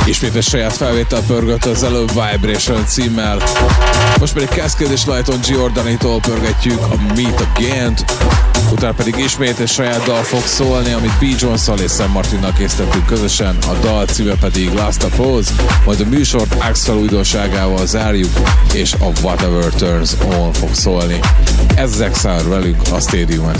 Ismét egy saját felvétel pörgött az előbb Vibration címmel. Most pedig Cascade és Lighton Giordanitól pörgetjük a Meet Again-t, utána pedig ismét egy saját dal fog szólni, amit B. Jones-szal és Sam Martinnal készítettünk közösen, a dal címe pedig Last of Us, majd a műsort Axel újdonságával zárjuk, és a Whatever Turns On fog szólni. Ez az Exile velünk a Stadium